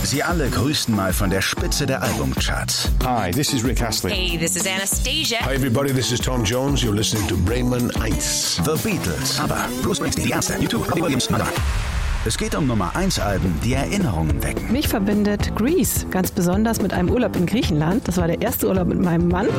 Sie alle grüßten mal von der Spitze der Albumcharts. Hi, this is Rick Astley. Hey, this is Anastasia. Hi everybody, this is Tom Jones. You're listening to Bremen 1. The Beatles, ABBA, Bruce Springsteen, Die Ärzte, U2, Robbie Williams, Madonna. Es geht um Nummer 1 Alben, die Erinnerungen wecken. Mich verbindet Grease, ganz besonders mit einem Urlaub in Griechenland. Das war der erste Urlaub mit meinem Mann.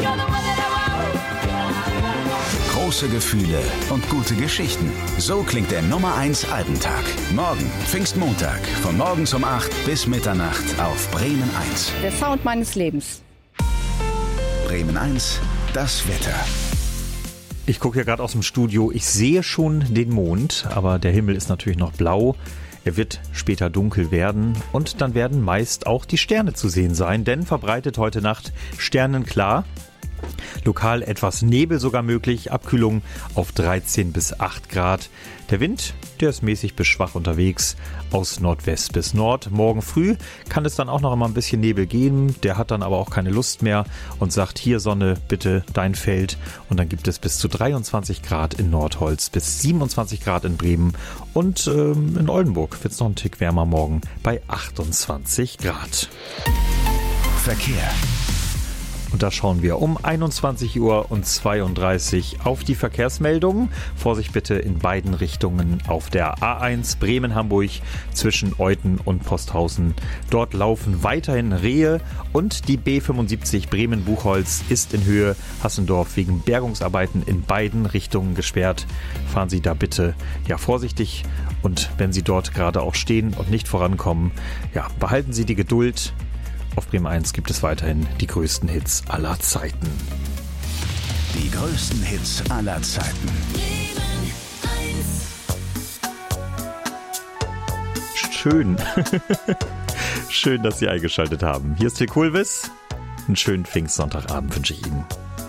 Große Gefühle und gute Geschichten. So klingt der Nummer 1 Albentag. Morgen, Pfingstmontag, von morgens um 8 bis Mitternacht auf Bremen 1. Der Sound meines Lebens. Bremen 1, das Wetter. Ich gucke ja gerade aus dem Studio. Ich sehe schon den Mond, aber der Himmel ist natürlich noch blau. Er wird später dunkel werden und dann werden meist auch die Sterne zu sehen sein, denn verbreitet heute Nacht sternenklar. Lokal etwas Nebel sogar möglich, Abkühlung auf 13 bis 8 Grad. Der Wind, der ist mäßig bis schwach unterwegs, aus Nordwest bis Nord. Morgen früh kann es dann auch noch mal ein bisschen Nebel geben, der hat dann aber auch keine Lust mehr und sagt, hier Sonne, bitte dein Feld. Und dann gibt es bis zu 23 Grad in Nordholz, bis 27 Grad in Bremen und in Oldenburg wird es noch einen Tick wärmer morgen bei 28 Grad. Verkehr. Und da schauen wir um 21:32 Uhr auf die Verkehrsmeldungen. Vorsicht bitte in beiden Richtungen auf der A1 Bremen-Hamburg zwischen Euthen und Posthausen. Dort laufen weiterhin Rehe und die B75 Bremen-Buchholz ist in Höhe Hassendorf wegen Bergungsarbeiten in beiden Richtungen gesperrt. Fahren Sie da bitte vorsichtig und wenn Sie dort gerade auch stehen und nicht vorankommen, behalten Sie die Geduld. Auf Bremen 1 gibt es weiterhin die größten Hits aller Zeiten. Die größten Hits aller Zeiten. Schön. Schön, dass Sie eingeschaltet haben. Hier ist Till Kulvis. Einen schönen Pfingstsonntagabend wünsche ich Ihnen.